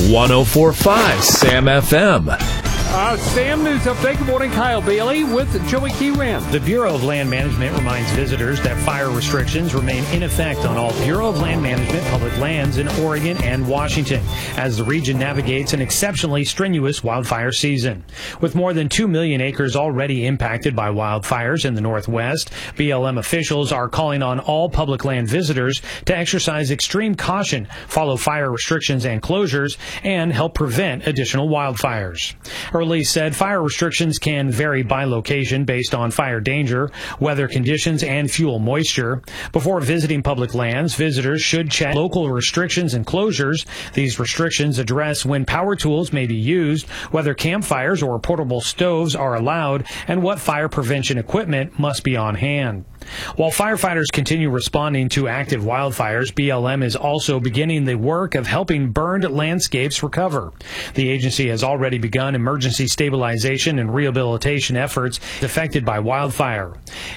104.5 Sam FM. Sam News Update. Good morning, Kyle Bailey with Joey Keyran. The Bureau of Land Management reminds visitors that fire restrictions remain in effect on all Bureau of Land Management public lands in Oregon and Washington as the region navigates an exceptionally strenuous wildfire season. With more than 2 million acres already impacted by wildfires in the Northwest, BLM officials are calling on all public land visitors to exercise extreme caution, follow fire restrictions and closures, and help prevent additional wildfires. Early said fire restrictions can vary by location based on fire danger, weather conditions, and fuel moisture. Before visiting public lands, visitors should check local restrictions and closures. These restrictions address when power tools may be used, whether campfires or portable stoves are allowed, and what fire prevention equipment must be on hand. While firefighters continue responding to active wildfires, BLM is also beginning the work of helping burned landscapes recover. The agency has already begun emergency stabilization and rehabilitation efforts affected by wildfire.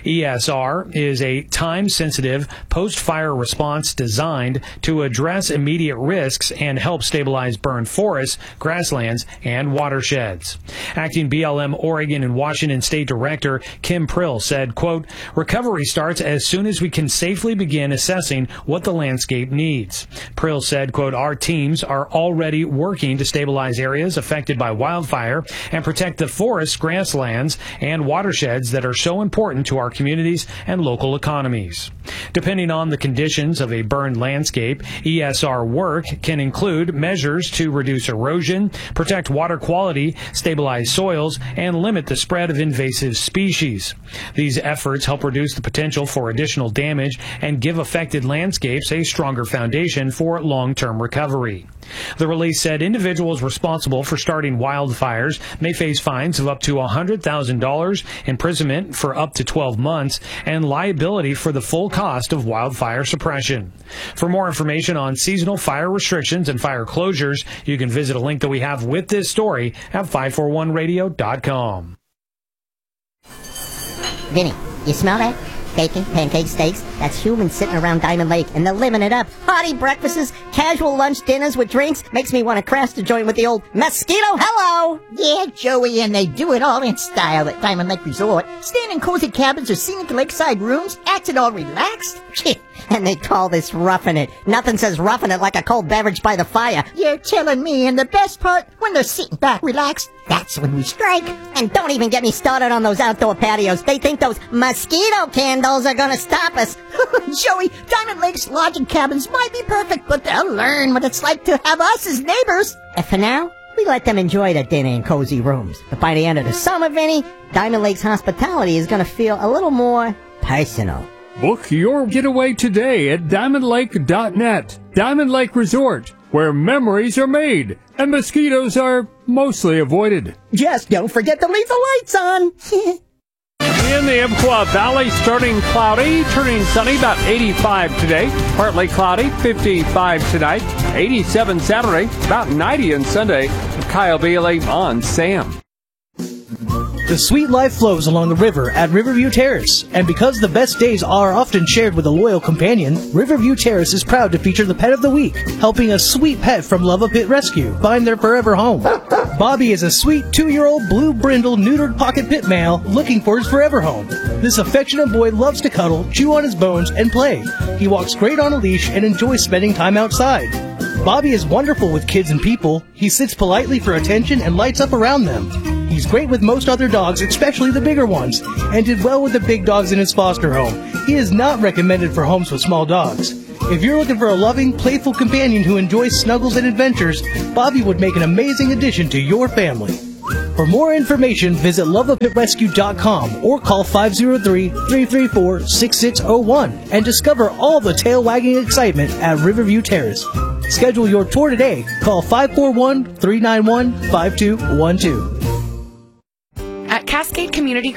ESR is a time-sensitive post-fire response designed to address immediate risks and help stabilize burned forests, grasslands, and watersheds. Acting BLM Oregon and Washington State Director Kim Prill said, quote, "Recovery starts as soon as we can safely begin assessing what the landscape needs." Prill said, quote, "Our teams are already working to stabilize areas affected by wildfire and protect the forests, grasslands, and watersheds that are so important to our communities and local economies." Depending on the conditions of a burned landscape, ESR work can include measures to reduce erosion, protect water quality, stabilize soils, and limit the spread of invasive species. These efforts help reduce the potential for additional damage and give affected landscapes a stronger foundation for long-term recovery. The release said individuals responsible for starting wildfires may face fines of up to $100,000, imprisonment for up to 12 months, and liability for the full cost of wildfire suppression. For more information on seasonal fire restrictions and fire closures, you can visit a link that we have with this story at 541radio.com. Vinny, you smell that? Bacon, pancakes, steaks, that's humans sitting around Diamond Lake, and they're living it up. Hearty breakfasts, casual lunch dinners with drinks, makes me want to crash the joint with the old mosquito. Hello! Yeah, Joey, and they do it all in style at Diamond Lake Resort. Staying in cozy cabins or scenic lakeside rooms, acting all relaxed. And they call this roughing it. Nothing says roughing it like a cold beverage by the fire. You're telling me, and the best part, when they're sitting back relaxed, that's when we strike. And don't even get me started on those outdoor patios. They think those mosquito candles are gonna stop us. Joey, Diamond Lake's lodging cabins might be perfect, but they'll learn what it's like to have us as neighbors. And for now, we let them enjoy their dinner in cozy rooms. But by the end of the summer, Vinny, Diamond Lake's hospitality is gonna feel a little more personal. Book your getaway today at diamondlake.net. Diamond Lake Resort, where memories are made and mosquitoes are mostly avoided. Just don't forget to leave the lights on. In the Umpqua Valley, starting cloudy, turning sunny, about 85 today. Partly cloudy, 55 tonight. 87 Saturday, about 90 on Sunday. Kyle Bailey on Sam. The sweet life flows along the river at Riverview Terrace, and because the best days are often shared with a loyal companion, Riverview Terrace is proud to feature the Pet of the Week, helping a sweet pet from Love a Pit Rescue find their forever home. Bobby is a sweet 2-year-old blue brindle neutered pocket pit male looking for his forever home. This affectionate boy loves to cuddle, chew on his bones, and play. He walks great on a leash and enjoys spending time outside. Bobby is wonderful with kids and people. He sits politely for attention and lights up around them. He's great with most other dogs, especially the bigger ones, and did well with the big dogs in his foster home. He is not recommended for homes with small dogs. If you're looking for a loving, playful companion who enjoys snuggles and adventures, Bobby would make an amazing addition to your family. For more information, visit loveapitrescue.com or call 503-334-6601 and discover all the tail-wagging excitement at Riverview Terrace. Schedule your tour today. Call 541-391-5212. At Cascade Community